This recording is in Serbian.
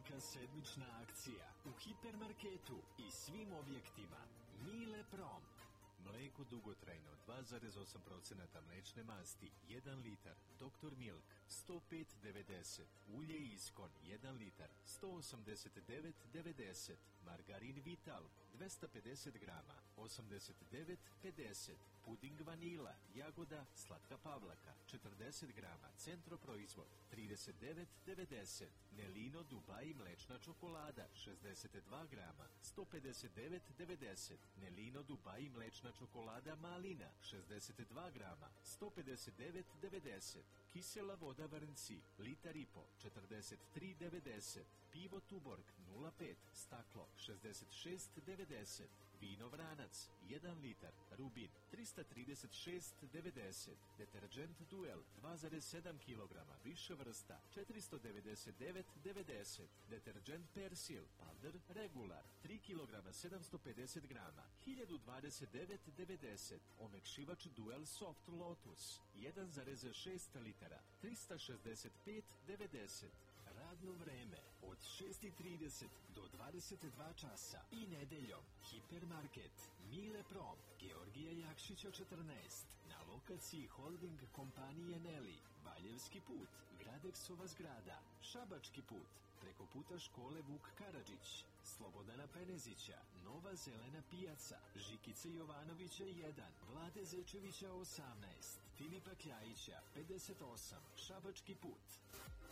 velika sedmična akcija u hipermarketu i svim objektima. Mile Prom. Mleko dugotrajno 2,8% mlečne masti 1 litar, Dr. Milk 105,90, ulje Iskon 1 litar 189,90, margarin Vital 250 grama 89,50, puding vanila, jagoda, slatka pavlaka 40 grama, Centro proizvod 39,90, Nelino Dubai mlečna čokolada 62 grama 159,90, Nelino Dubai mlečna čokolada Malina 62 grama 159,90, kisela voda Vrnci litar i po 43,90, pivo Tuborg 0,5 staklo 66,90, vino Vranac 1 litar Rubin 336,90, deterđent Duel 2,7 kg više vrsta 499,90, deterđent Persil Powder Regular 3 kg 750 grama 1029,90, omekšivač Duel Soft Lotus 1,6 litara 365,90. Radno vreme od 6:30 do 22 časa i nedeljom. Hipermarket Mile Prom, Georgija Jakšića 14, na lokaciji holding kompanije Neli, Valjevski put, Gradeksova zgrada, Šabački put, preko puta škole Vuk Karadžić, Slobodana Penezića, Nova zelena pijaca, Žikice Jovanovića 1, Vlade Zečevića 18, Filipa Kljajića 58, Šabački put.